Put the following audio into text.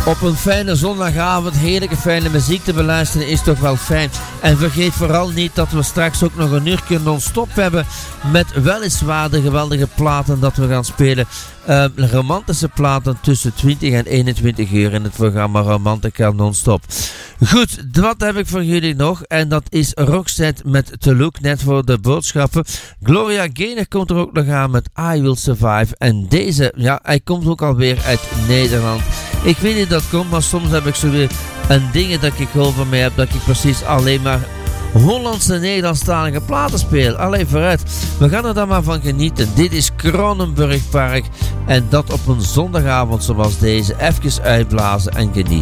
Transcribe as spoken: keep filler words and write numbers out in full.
Op een fijne zondagavond heerlijke fijne muziek te beluisteren is toch wel fijn. En vergeet vooral niet dat we straks ook nog een uurtje non-stop hebben met weliswaar de geweldige platen dat we gaan spelen. Uh, romantische platen tussen twintig en eenentwintig uur in het programma Romantica non-stop. Goed, wat heb ik voor jullie nog? En dat is Roxette met The Look, net voor de boodschappen. Gloria Gaynor komt er ook nog aan met I Will Survive. En deze, ja, hij komt ook alweer uit Nederland. Ik weet niet dat komt, maar soms heb ik zo weer een dingen dat ik over mij heb, dat ik precies alleen maar Hollandse Nederlandstalige platen speel. Allee, vooruit. We gaan er dan maar van genieten. Dit is Kronenburg Park. En dat op een zondagavond zoals deze. Even uitblazen en genieten.